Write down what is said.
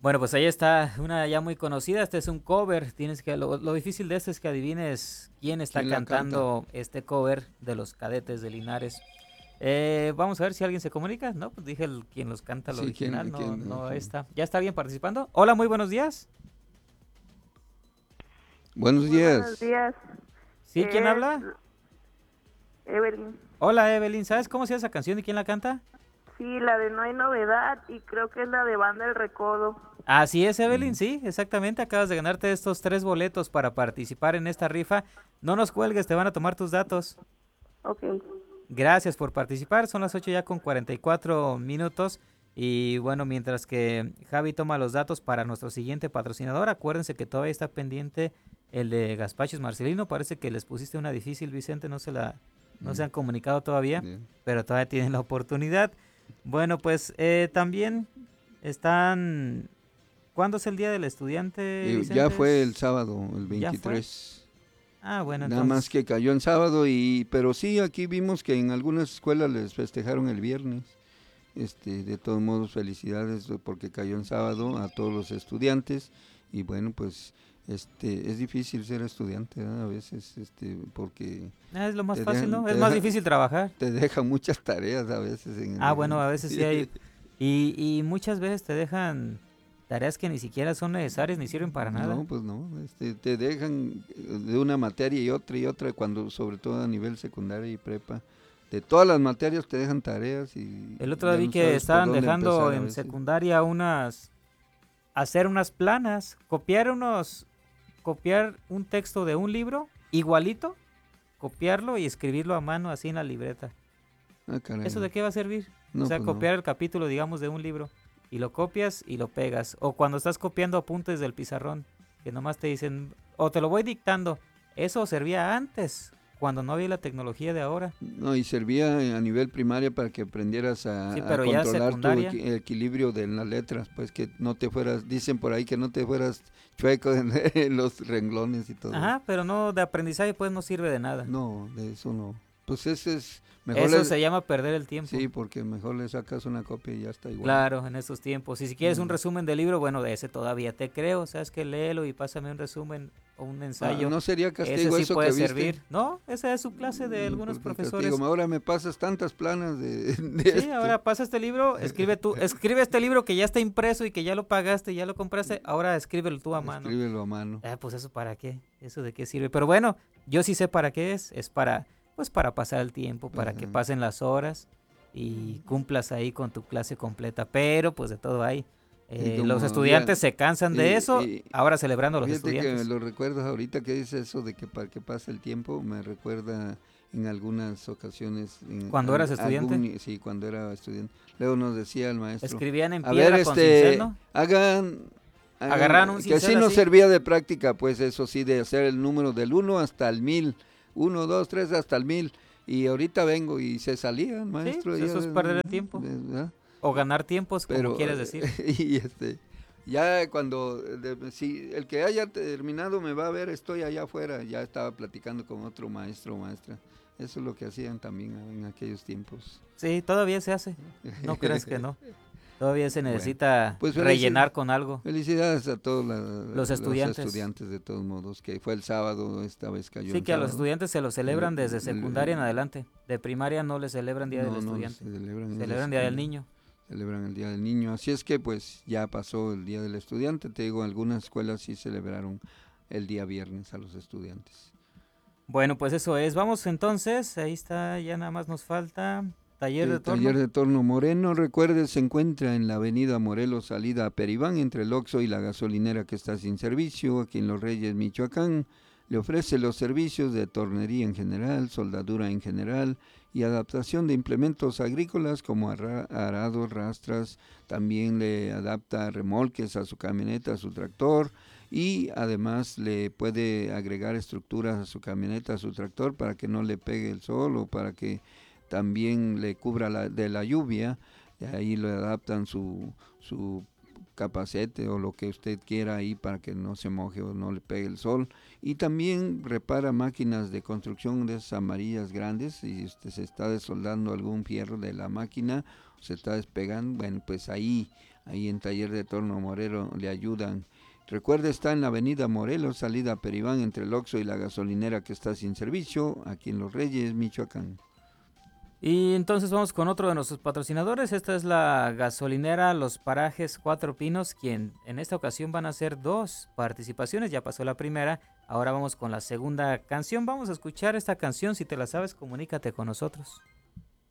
Bueno, pues ahí está una ya muy conocida. Este es un cover. Tienes que lo difícil de este es que adivines quién está ¿Quién la canta? cantando este cover de los Cadetes de Linares. Vamos a ver si alguien se comunica. No, pues dije quien los canta el Sí, original, ¿quién, no, quién? no Ajá. está. ¿Ya está alguien participando? Hola, muy buenos días. Buenos Muy buenos días. días, ¿Sí? ¿Quién es habla? Evelyn. Hola, Evelyn. ¿Sabes cómo se llama esa canción y quién la canta? Sí, la de No hay novedad y creo que es la de Banda El Recodo. Así es, Evelyn, Mm. sí, exactamente. Acabas de ganarte estos 3 boletos para participar en esta rifa. No nos cuelgues, te van a tomar tus datos. Ok, Gracias por participar. Son las 8 ya con 44 minutos. Y bueno, mientras que Javi toma los datos para nuestro siguiente patrocinador, acuérdense que todavía está pendiente el de Gazpachos Marcelino. Parece que les pusiste una difícil, Vicente, no se Mm, han comunicado todavía, bien. pero todavía tienen la oportunidad. Bueno, pues también están... ¿Cuándo es el Día del Estudiante, Ya Vicente? fue el sábado, el ¿Ya fue? 23. Ah, bueno, Nada más entonces... que cayó en sábado pero sí, aquí vimos que en algunas escuelas les festejaron el viernes. De todos modos, felicidades porque cayó en sábado a todos los estudiantes y bueno, pues es difícil ser estudiante, ¿verdad? A veces porque Es lo más te fácil, dejan ¿no? Es más difícil trabajar. te dejan muchas tareas a veces Ah, bueno, a veces sí hay... sí. Y muchas veces te dejan tareas que ni siquiera son necesarias ni sirven para nada. No, pues no, te dejan de una materia y otra, cuando sobre todo a nivel secundaria y prepa. De todas las materias te dejan tareas y El otro día ya vi no que sabes por estaban dónde dejando empezar a en veces. secundaria hacer unas planas, copiar un texto de un libro, igualito, copiarlo y escribirlo a mano así en la libreta. Ah, ¿Eso caray. de qué va a servir? O No, sea, pues no. copiar el capítulo, digamos, de un libro y lo copias y lo pegas. O cuando estás copiando apuntes del pizarrón, que nomás te dicen, o te lo voy dictando. Eso servía antes, cuando no había la tecnología de ahora. No, y servía a nivel primaria para que aprendieras Sí, a pero ya controlar tu secundaria. equilibrio de las letras, pues que no te fueras, dicen por ahí que no te fueras chueco en los renglones y todo eso. Ajá, pero no de aprendizaje pues no sirve de nada. No, de eso no. Pues ese es, mejor Eso le, se llama perder el tiempo. sí, porque mejor le sacas una copia y ya está igual. Claro, en esos tiempos. Y si quieres un Mm. resumen del libro, bueno, de ese todavía te creo. Sabes que léelo y pásame un resumen o un ensayo. ¿No sería Ese castigo sí eso puede que viste? servir. No, esa es su clase de algunos Porque castigo, profesores. ahora me pasas tantas planas de Sí, ahora pasa este libro, escribe este libro que ya está impreso y que ya lo pagaste, ya lo compraste, ahora escríbelo tú a mano. Escríbelo a mano. Pues eso para qué, eso de qué sirve. Pero bueno, yo sí sé para qué es para, pues para pasar el tiempo, para que Ajá. pasen las horas y cumplas ahí con tu clase completa. Pero pues de todo hay. Y Los como ya, estudiantes se cansan de eso, y ahora celebrando a los fíjate que estudiantes. lo recuerdas ahorita que dice eso de que para que pase el tiempo, me recuerda en algunas ocasiones, Cuando eras estudiante, sí, cuando era estudiante. Luego nos decía el maestro, escribían en a ver, piedra con cincel, ¿no? Agarraban un que sí cincel nos así. servía de práctica, pues eso sí, de hacer el número del 1 hasta el 1000, 1, 2, 3 hasta el 1000. Y ahorita vengo y se salía el Sí, maestro, pues ya, eso es perder el tiempo. ¿verdad? O ganar tiempos, como Pero quieres decir. y ya cuando si el que haya terminado me va a ver, estoy allá afuera. Ya estaba platicando con otro maestro o maestra. Eso es lo que hacían también en aquellos tiempos. Sí, todavía se hace. No creas que no. Todavía se Bueno, necesita pues rellenar con algo. felicidades a todos Los los estudiantes. estudiantes de todos modos, que fue el sábado, esta vez cayó Sí, en que a los sábado. estudiantes se lo El- celebran desde secundaria en el- adelante. De primaria no le celebran Día del no, no Estudiante. se celebran el de Celebran Día del secundaria, Niño. celebran el Día del Niño. Así es que pues ya pasó el Día del Estudiante. Te digo, algunas escuelas sí celebraron el día viernes a los estudiantes. Bueno, pues eso es. Vamos entonces. Ahí está, ya nada más nos falta taller de Taller torno. de Torno Moreno, recuerde, se encuentra en la avenida Morelos, salida a Peribán, entre el Oxxo y la gasolinera que está sin servicio, aquí en Los Reyes, Michoacán. Le ofrece los servicios de tornería en general, soldadura en general y adaptación de implementos agrícolas como arados, rastras. También le adapta remolques a su camioneta, a su tractor, y además le puede agregar estructuras a su camioneta, a su tractor, para que no le pegue el sol o para que también le cubra de la lluvia. De ahí le adaptan su capacete o lo que usted quiera ahí para que no se moje o no le pegue el sol. Y también repara máquinas de construcción de esas amarillas grandes. Si se está desoldando algún fierro de la máquina, se está despegando, bueno, pues ahí ahí en Taller de Torno Moreno le ayudan. Recuerde, está en la avenida Morelos, salida a Peribán, entre el Oxxo y la gasolinera que está sin servicio, aquí en Los Reyes, Michoacán. Y entonces vamos con otro de nuestros patrocinadores. Esta es la gasolinera Los Parajes Cuatro Pinos, quien en esta ocasión van a hacer 2 participaciones. Ya pasó la primera, ahora vamos con la segunda canción. Vamos a escuchar esta canción. Si te la sabes, comunícate con nosotros.